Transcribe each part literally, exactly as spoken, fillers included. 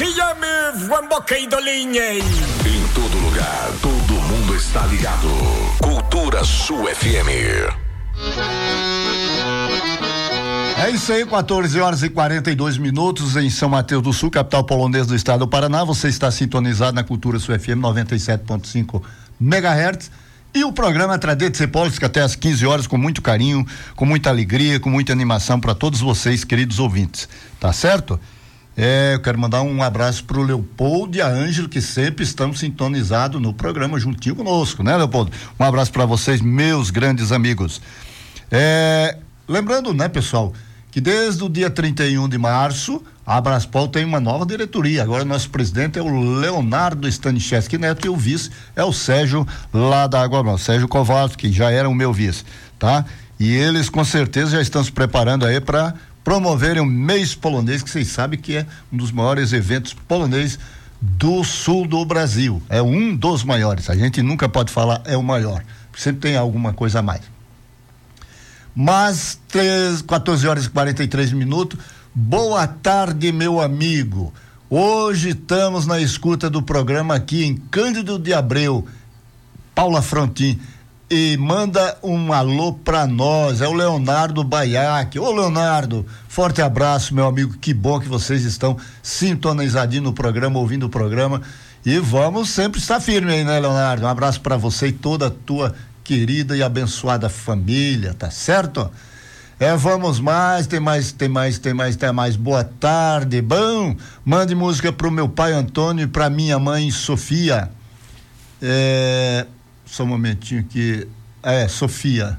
F M, Vamboqueidolinha. Em todo lugar, todo mundo está ligado. Cultura Sul F M. É isso aí, quatorze horas e quarenta e dois minutos em São Mateus do Sul, capital polonesa do estado do Paraná. Você está sintonizado na Cultura Sul F M noventa e sete ponto cinco megahertz. E o programa Tradição Política até às quinze horas, com muito carinho, com muita alegria, com muita animação para todos vocês, queridos ouvintes. Tá certo? É, eu quero mandar um abraço pro Leopoldo e a Ângelo, que sempre estão sintonizados no programa juntinho conosco, né, Leopoldo? Um abraço para vocês, meus grandes amigos. É, lembrando, né, pessoal, que desde o dia trinta e um de março, a Abraspol tem uma nova diretoria. Agora nosso presidente é o Leonardo Staniszewski Neto e o vice é o Sérgio lá da Água Branca, Sérgio Kowalski, que já era o meu vice, tá? E eles com certeza já estão se preparando aí para promoverem o mês polonês, que vocês sabem que é um dos maiores eventos polonês do sul do Brasil. É um dos maiores. A gente nunca pode falar é o maior, sempre tem alguma coisa a mais. Mas quatorze horas e quarenta e três minutos. Boa tarde, meu amigo. Hoje estamos na escuta do programa aqui em Cândido de Abreu, Paula Frontin, e manda um alô pra nós, é o Leonardo Baiac. Ô Leonardo, forte abraço, meu amigo, que bom que vocês estão sintonizadinhos no programa, ouvindo o programa, e vamos sempre estar firme aí, né, Leonardo? Um abraço pra você e toda a tua querida e abençoada família, tá certo? É, vamos mais, tem mais, tem mais, tem mais, tem mais. Boa tarde, bom, mande música pro meu pai Antônio e pra minha mãe Sofia. É, só um momentinho aqui, é, Sofia.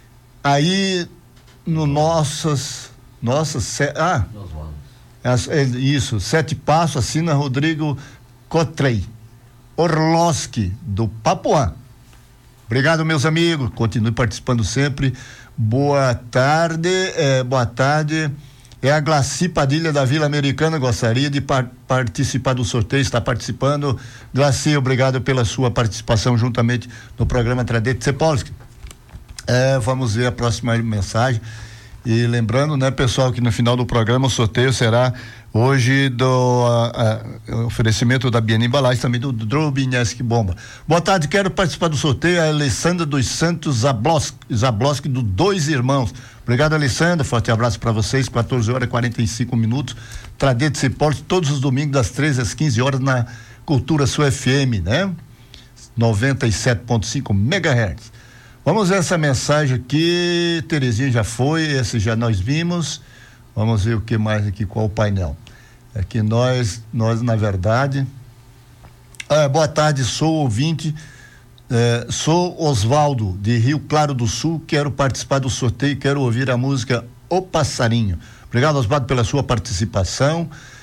Aí, no nossas, nossas, se, ah, é, isso, Sete Passos, assina Rodrigo Cotrei, Orloski, do Papuã. Obrigado, meus amigos, continue participando sempre. Boa tarde, é, boa tarde, é a Glaci Padilha da Vila Americana, gostaria de par- participar do sorteio, está participando. Glaci, obrigado pela sua participação juntamente no programa Tradição Política. É, vamos ver a próxima mensagem. E lembrando, né, pessoal, que no final do programa o sorteio será hoje do uh, uh, oferecimento da Biena Embalagem, também do Drobineski Bomba. Boa tarde, quero participar do sorteio, a Alessandra dos Santos Zabloski, Zabloski do Dois Irmãos. Obrigado, Alessandra, forte abraço para vocês, quatorze horas e quarenta e cinco minutos, Tradição Política, todos os domingos das treze às quinze horas na Cultura Sul F M, né? noventa e sete ponto cinco megahertz. Vamos ver essa mensagem aqui, Terezinha já foi, esse já nós vimos. Vamos ver o que mais aqui, qual o painel. É que nós, nós na verdade, ah, boa tarde, sou ouvinte, eh, sou Osvaldo de Rio Claro do Sul, quero participar do sorteio, quero ouvir a música O Passarinho. Obrigado, Osvaldo, pela sua participação.